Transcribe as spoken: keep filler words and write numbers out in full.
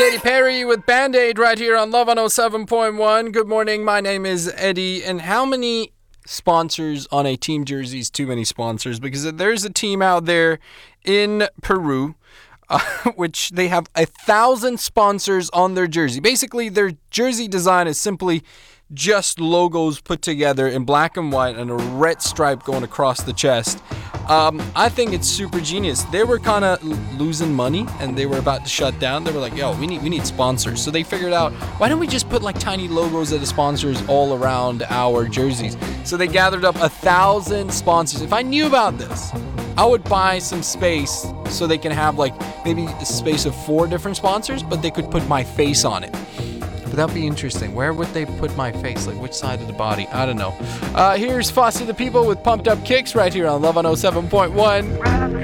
Katy Perry with Band-Aid right here on Love one oh seven point one. Good morning. My name is Eddie. And how many sponsors on a team jersey is too many sponsors? Because there's a team out there in Peru, uh, which they have a thousand sponsors on their jersey. Basically, their jersey design is simply just logos put together in black and white and a red stripe going across the chest. Um, I think it's super genius. They were kind of l- losing money and they were about to shut down. They were like, yo, we need we need sponsors. So they figured out, why don't we just put like tiny logos of the sponsors all around our jerseys? So they gathered up a thousand sponsors. If I knew about this, I would buy some space so they can have like maybe a space of four different sponsors, but they could put my face on it. But that'd be interesting. Where would they put my face? Like which side of the body? I don't know. Uh, here's Foster the People with Pumped Up Kicks right here on Love one oh seven point one.